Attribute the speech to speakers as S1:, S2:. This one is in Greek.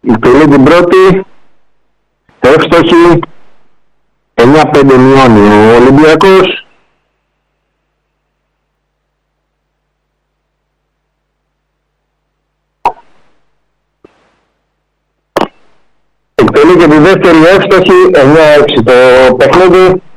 S1: εκτελεί την πρώτη, εύστοχη, 9-5 μειώνει ο Ολυμπιακός. Εκτελεί και τη δεύτερη εύστοχη, 9-6 το παιχνίδι.